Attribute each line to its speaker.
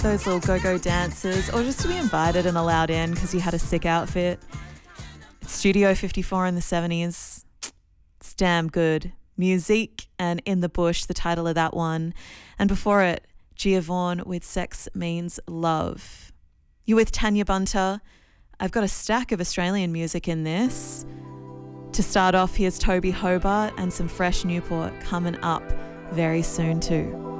Speaker 1: those little go-go dances, or just to be invited and allowed in because you had a sick outfit. It's Studio 54 in the 70s. It's damn good. Musique and In the Bush, the title of that one. And before it, Gia Vaughan with Sex Means Love. You're with Tanya Bunter. I've got a stack of Australian music in this. To start off, here's Toby Hobart and some fresh Newport coming up very soon too.